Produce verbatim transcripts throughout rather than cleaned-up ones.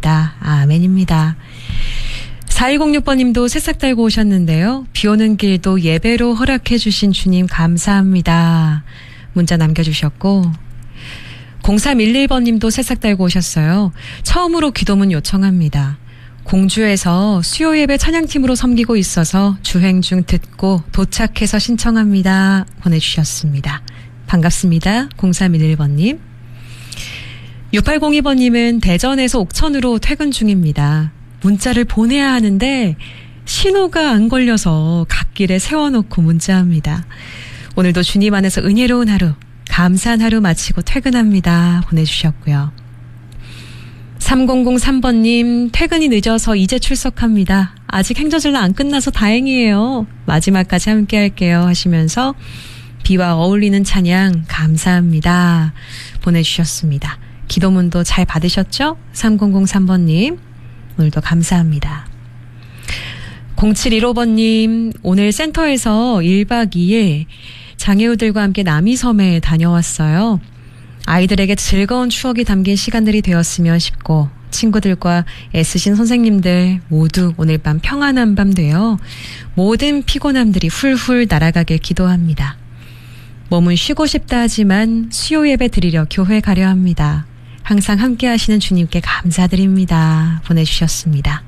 주셨습니다. 아멘입니다. 사이공육 번님도 새싹 달고 오셨는데요. 비 오는 길도 예배로 허락해 주신 주님 감사합니다. 문자 남겨주셨고, 공삼일일 번님도 새싹 달고 오셨어요. 처음으로 기도문 요청합니다. 공주에서 수요예배 찬양팀으로 섬기고 있어서 주행 중 듣고 도착해서 신청합니다. 보내주셨습니다. 반갑습니다. 공삼일일 번님. 육팔공이 번님은 대전에서 옥천으로 퇴근 중입니다. 문자를 보내야 하는데 신호가 안 걸려서 갓길에 세워놓고 문자합니다. 오늘도 주님 안에서 은혜로운 하루, 감사한 하루 마치고 퇴근합니다. 보내주셨고요. 삼공공삼 번님, 퇴근이 늦어서 이제 출석합니다. 아직 행저질라 안 끝나서 다행이에요. 마지막까지 함께 할게요 하시면서 비와 어울리는 찬양 감사합니다. 보내주셨습니다. 기도문도 잘 받으셨죠? 삼공공삼 번님. 오늘도 감사합니다. 공칠일오 번님, 오늘 센터에서 일박 이일 장애우들과 함께 남이섬에 다녀왔어요. 아이들에게 즐거운 추억이 담긴 시간들이 되었으면 싶고 친구들과 애쓰신 선생님들 모두 오늘 밤 평안한 밤 되어 모든 피곤함들이 훌훌 날아가길 기도합니다. 몸은 쉬고 싶다 하지만 수요 예배 드리려 교회 가려 합니다. 항상 함께 하시는 주님께 감사드립니다. 보내주셨습니다.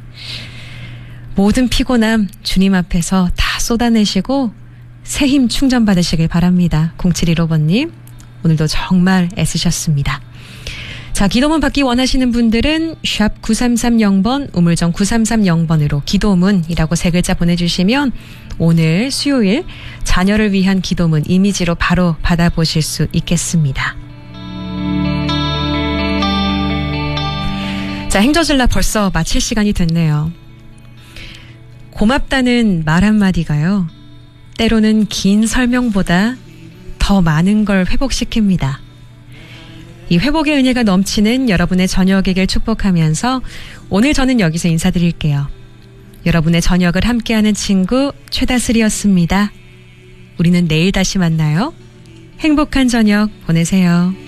모든 피곤함 주님 앞에서 다 쏟아내시고 새 힘 충전 받으시길 바랍니다. 공칠일오 번님, 오늘도 정말 애쓰셨습니다. 자, 기도문 받기 원하시는 분들은 샵 구삼삼공 번, 우물정 구삼삼공 번으로 기도문이라고 세 글자 보내주시면 오늘 수요일 자녀를 위한 기도문 이미지로 바로 받아보실 수 있겠습니다. 자, 행저질라 벌써 마칠 시간이 됐네요. 고맙다는 말 한마디가요, 때로는 긴 설명보다 더 많은 걸 회복시킵니다. 이 회복의 은혜가 넘치는 여러분의 저녁에게 축복하면서 오늘 저는 여기서 인사드릴게요. 여러분의 저녁을 함께하는 친구 최다슬이었습니다. 우리는 내일 다시 만나요. 행복한 저녁 보내세요.